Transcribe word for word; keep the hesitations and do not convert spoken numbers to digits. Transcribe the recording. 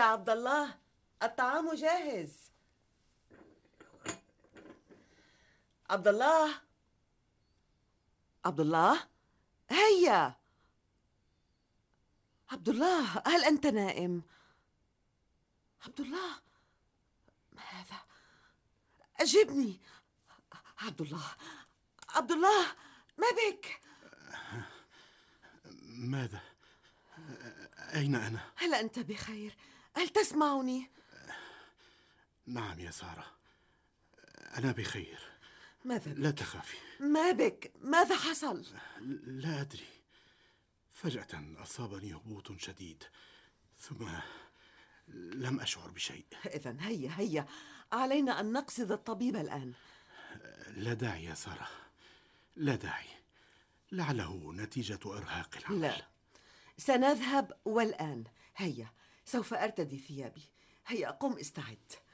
يا عبد الله، الطعام جاهز. عبد الله، عبد الله، هيا. عبد الله، هل أنت نائم؟ عبد الله، ما هذا؟ أجبني. عبد الله، عبد الله، ما بك؟ ماذا؟ أين أنا؟ هل أنت بخير؟ هل تسمعني؟ نعم يا سارة، أنا بخير. ماذا لا بك؟ تخافي. ما بك؟ ماذا حصل؟ لا أدري، فجأة أصابني هبوط شديد، ثم لم أشعر بشيء. إذن هيا هيا، علينا أن نقصد الطبيب الآن. لا داعي يا سارة، لا داعي، لعله نتيجة إرهاق العمل. لا، سنذهب والآن. هيا، سوف أرتدي ثيابي. هيا قم استعد.